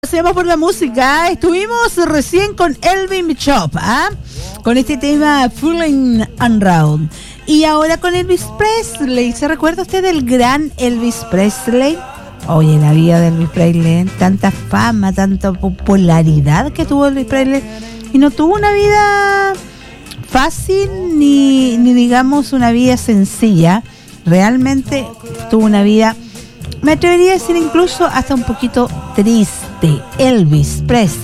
Gracias por la música. Estuvimos recién con Elvin Bishop, con este tema Fooling Around. Y ahora con Elvis Presley. ¿Se recuerda usted del gran Elvis Presley? Oye, la vida de Elvis Presley, tanta fama, tanta popularidad que tuvo Elvis Presley. Y no tuvo una vida fácil ni digamos una vida sencilla. Realmente tuvo una vida, me atrevería a decir incluso hasta un poquito triste. Elvis Presley.